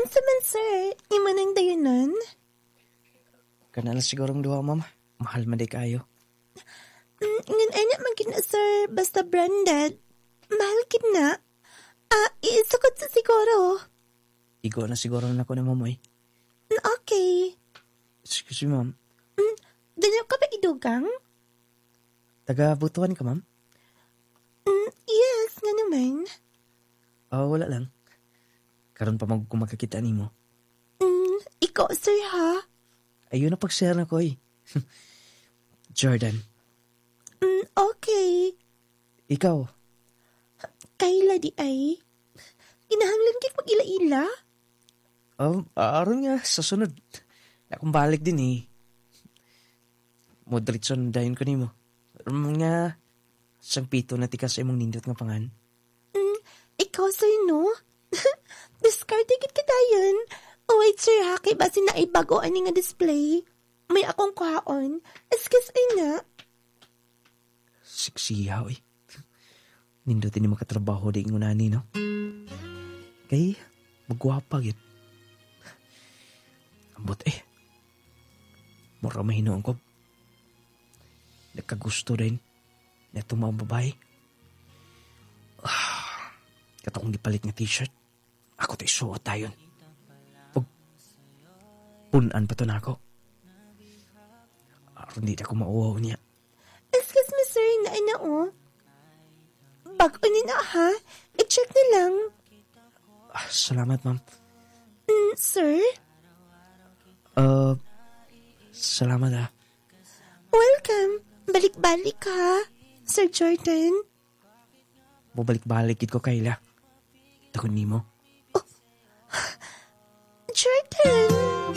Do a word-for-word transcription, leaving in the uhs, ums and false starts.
Unsa man, sir? Imo nang dayonon? Kanala sigurong duha, ma'am. Mahal man di kayo. Mm, ngan anak man gina, sir. Basta branded. Mahal gid na. Ah, iisukot sa siguro. Igo na siguro na ko na, ma'am, eh. Mm, okay. Excuse me, ma'am. Mm, Dalaw ka ba idugang? Taga-butuan ka, ma'am? Mm, yes, nga naman. Ah, wala lang. Karon pa mag kumakakita ni mo. Mm, ikaw, sir, ha? Ayun na pag-share na ko, eh. Jordan, Mm, okay. ikaw. Kayla di ay. Kinahanglan gid mag-ila-ila. Um, aron nga, sa sunod. Akong balik din, eh. Moderitson dayon ko ni mo. Nga, sang pito na tika sa imong nindot nga pangan. Mm, ikaw, sir, no? Discarte gid kita yun. Oh, wait, sir, ha? Kay basi na ay bago ani nga display. May akong kwaon. Excuse ay na. Siksiyaw, eh. Nindot ni makatrabaho di ngunani, no? Kay, magwapa, git. Ambot, eh. Mura mahinoon ko. Nagkagusto rin na itong mga babae. Ah, katong gipalit nga t-shirt. Ako tayo suot tayo. Pag punan pa to na ako. Aron di na ako mauwaw niya. Excuse me, sir, na na, oh. Bago ni na, ha? I-check na lang. Ah, salamat, ma'am. Mm, sir? Uh, salamat, ah. Welcome. Balik-balik ka, ha? Sir Jordan. Bubalik-balik ko, Kayla. Takon ni mo. Jordan!